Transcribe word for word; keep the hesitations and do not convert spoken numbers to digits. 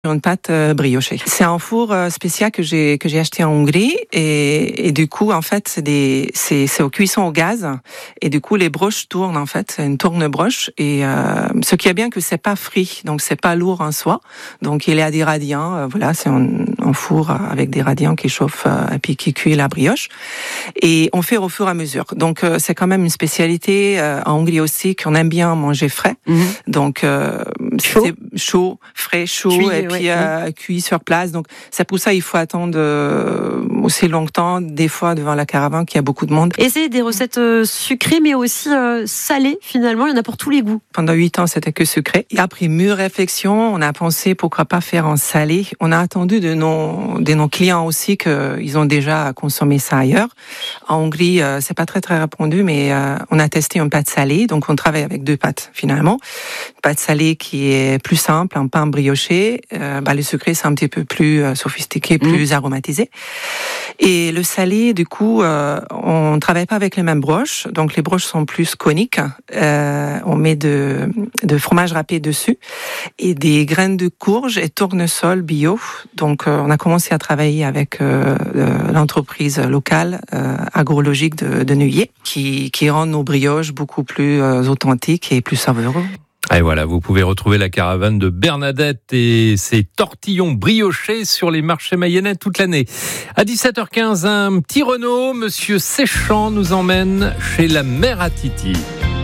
Une pâte euh, briochée. C'est un four euh, spécial que j'ai que j'ai acheté en Hongrie et, et du coup en fait c'est des c'est c'est aux cuissons au gaz et du coup les broches tournent en fait, c'est une tourne-broche et euh, ce qui est bien que c'est pas frit, donc c'est pas lourd en soi, donc il est à des radiants, euh, voilà, c'est un, un four avec des radiants qui chauffent euh, et puis qui cuit la brioche et on fait au fur et à mesure. Donc euh, c'est quand même une spécialité euh, en Hongrie aussi qu'on aime bien manger frais, mmh. donc euh, chaud. c'est chaud, frais, chaud cuit, et puis ouais, euh, oui. cuit sur place. Donc c'est pour ça il faut attendre euh, aussi longtemps, des fois devant la caravane qu'il y a beaucoup de monde. Et c'est des recettes euh, sucrées mais aussi euh, salées finalement, il y en a pour tous les goûts. Pendant huit ans c'était que sucré. Et après mûre réflexion, on a pensé pourquoi pas faire en salé. On a attendu de nos de nos clients aussi qu'ils ont déjà consommé ça ailleurs. En Hongrie euh, c'est pas très très répandu, mais euh, on a testé une pâte salée, donc on travaille avec deux pâtes finalement. Une pâte salée qui est plus simple, un pain brioché. Euh, bah, le sucré c'est un petit peu plus euh, sophistiqué, plus mmh. aromatisé. Et le salé, du coup, euh, on travaille pas avec les mêmes broches, donc les broches sont plus coniques. Euh, on met de, de fromage râpé dessus et des graines de courge et tournesol bio. Donc, euh, on a commencé à travailler avec euh, l'entreprise locale euh, agrologique de, de Neuilly, qui, qui rend nos brioches beaucoup plus euh, authentiques et plus savoureuses. Et voilà, vous pouvez retrouver la caravane de Bernadette et ses tortillons briochés sur les marchés mayennais toute l'année. À dix-sept heures quinze, un petit Renault, Monsieur Séchant nous emmène chez la mère à Titi.